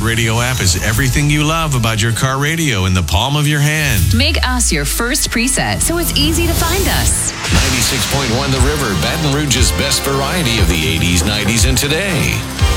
iHeartRadio app is everything you love about your car radio in the palm of your hand. Make us your first preset so it's easy to find us. 96.1 The River, Baton Rouge's best variety of the 80s, 90s, and today.